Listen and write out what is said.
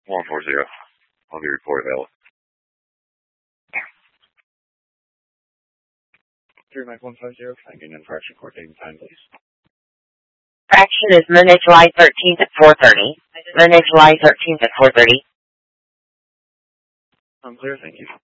140. I'll be report available. 39150, finding infraction court date and time, please. Fraction is Monday, July 13th at 4:30. Monday, July 13th at 4:30. I'm clear, thank you.